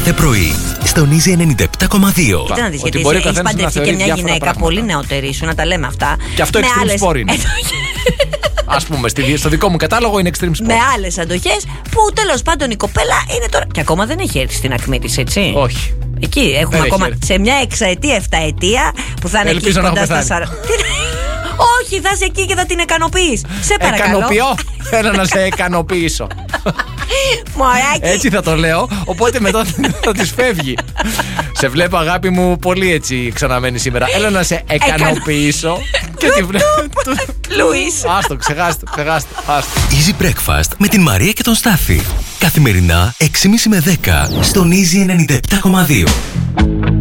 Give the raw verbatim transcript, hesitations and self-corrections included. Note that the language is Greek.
κάθε πρωί στον Easy ενενήντα επτά κόμμα δύο. Κοίτα να δεις, γιατί έχεις παντρευτεί και μια γυναίκα πολύ νεότερη σου, να τα λέμε αυτά. Και αυτό extreme sport είναι. Ας πούμε, στο δικό μου κατάλογο είναι extreme sport. Με άλλες αντοχές που τέλος πάντων η κοπέλα είναι τώρα. Και ακόμα δεν έχει έρθει στην ακμή της, έτσι. Όχι. Εκεί έχουμε δεν ακόμα σε μια εξαετία, εφταετία που θα είναι εκεί κοντά στα σαράντα. Όχι, θα είσαι εκεί και θα την ικανοποιείς. Σε παρακαλώ. Εκανοποιώ. Θέλω να σε ικανοποιήσω. Μωράκι. Έτσι θα το λέω. Οπότε μετά θα της φεύγει. Σε βλέπω, αγάπη μου, πολύ έτσι ξαναμένη σήμερα. Έλα να σε ικανοποιήσω. Και τη βλέπω. Λουίς. Άστο, ξεχάστε, ξεχάστε. Easy Breakfast με την Μαρία και τον Στάφη. Καθημερινά έξι και μισή με δέκα στον Easy ενενήντα επτά κόμμα δύο.